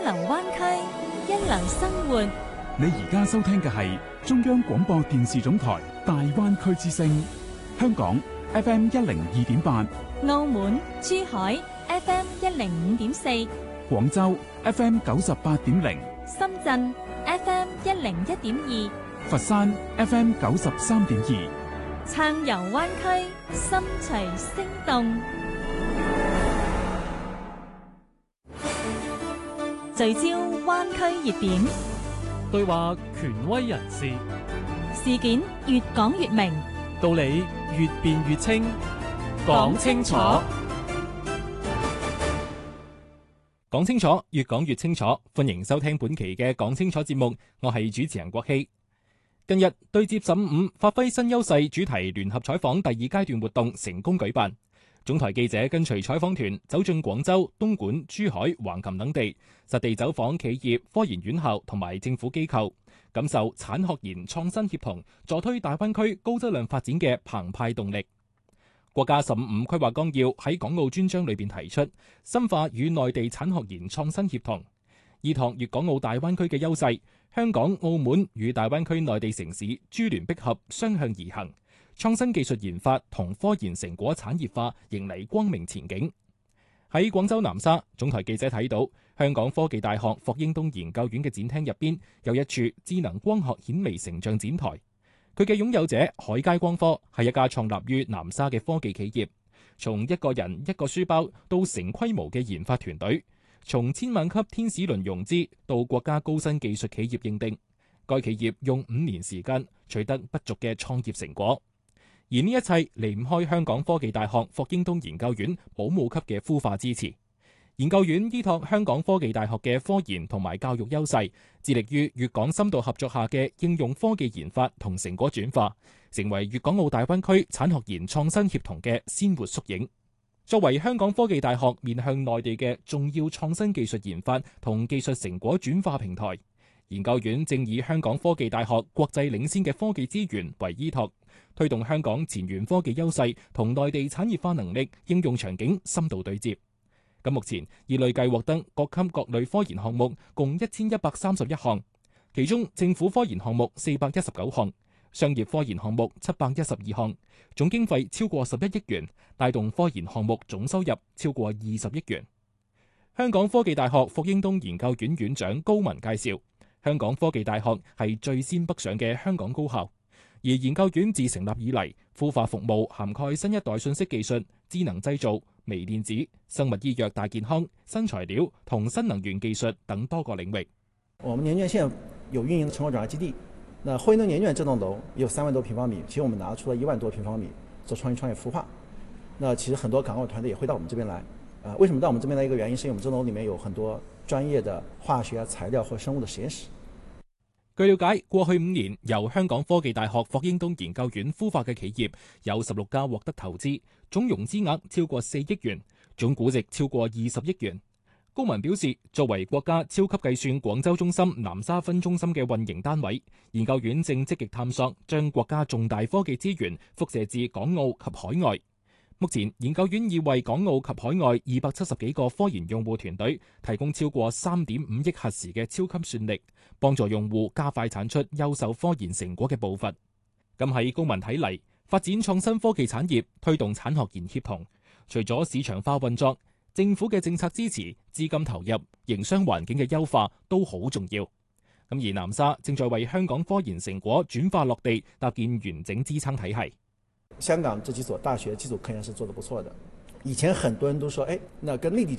流灣區，一流生活。 你而家收聽嘅係中央廣播電視總台大灣區之聲，香港 FM102.8， 澳門、珠海 FM105.4， 廣州 FM98.0， 深圳 FM101.2， 佛山 FM93.2， 暢遊灣區，心隨聲動，聚焦灣區熱點， 對話權威人士， 事件越講越明， 道理越辯越清， 講清楚， 講清楚，越講越清楚。歡迎收聽本期嘅講清楚節目，我係主持人國希。近日對接15發揮新優勢主題聯合採訪第二階段活動成功舉辦，總台記者跟隨採訪團走進廣州、東莞、珠海、橫琴等地，實地走訪企業、科研院校同埋政府機構，感受產學研創新協同助推大灣區高質量發展嘅澎湃動力。國家15規劃綱要喺港澳專章裏邊提出，深化與內地產學研創新協同，依託粵港澳大灣區嘅優勢，香港、澳門與大灣區內地城市珠聯璧合，雙向而行，創新技術研發同科研成果產業化迎嚟光明前景。喺廣州南沙，總台記者睇到香港科技大學霍英東研究院嘅展廳入邊有一處智能光學顯微成像展台，佢嘅擁有者海佳光科係一家創立於南沙嘅科技企業，從一個人一個書包到成規模嘅研發團隊，從千萬級天使輪融資到國家高新技術企業認定，該企業用5年時間取得不俗嘅創業成果。而呢一切離唔開香港科技大學霍英東研究院保姆級嘅孵化支持。研究院依託香港科技大學嘅科研同埋教育優勢，致力於粵港深度合作下嘅應用科技研發同成果轉化，成為粵港澳大灣區產學研創新協同嘅鮮活縮影。作為香港科技大學面向內地嘅重要創新技術研發同技術成果轉化平台，研究院正以香港科技大學國際領先嘅科技資源為依託，推動香港前沿科技優勢同內地產業化能力應用場景深度對接。咁目前已累計獲得各級各類科研項目共1131項，其中政府科研項目419項，商業科研項目712項，總經費超過11億元，帶動科研項目總收入超過20億元。香港科技大學霍英東研究院院長高文介紹，香港科技大學係最先北上嘅香港高校，而研究院自成立以嚟，孵化服務涵蓋新一代信息技術、智能製造、微電子、生物醫藥大健康、新材料同新能源技術等多個領域。 我們年眷現有運營成果轉化基地，那霍英東年眷這棟樓也有3萬多平方米，其實我們拿出了1萬多平方米做創業孵化。那其實很多港澳團隊也會到我們這邊來。為什麼到我們這邊來？一個原因是因為我們這棟樓裡面有很多專業的化學、材料或生物的實驗室。 據了解，過去5年由香港科技大學霍英東研究院孵化嘅企業有16家獲得投資，總融資額超過4億元，總估值超過20億元。高文表示，作為國家超級計算廣州中心南沙分中心嘅運營單位，研究院正積極探索將國家重大科技資源輻射至港澳及海外。目前，研究院已為港澳及海外270幾個科研用戶團隊提供超過3.5億核時嘅超級算力，幫助用戶加快產出優秀科研成果嘅步伐。咁喺高文睇嚟，發展創新科技產業、推動產學研協同，除咗市場化運作，政府嘅政策支持、資金投入、營商環境嘅優化都好重要。咁而南沙正在為香港科研成果轉化落地搭建完整支撐體系。 香港這幾所大學基礎科研是做得不錯的。以前很多人都說，那跟內地